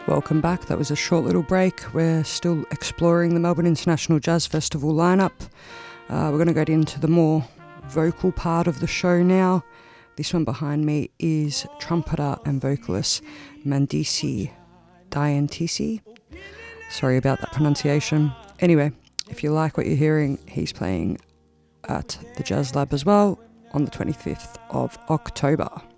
Welcome back. That was a short little break. We're still exploring the Melbourne International Jazz Festival lineup. We're going to go into the more vocal part of the show now. This one behind me is trumpeter and vocalist Mandisi Diantisi. Sorry about that pronunciation. Anyway, if you like what you're hearing, he's playing at the Jazz Lab as well on the 25th of October.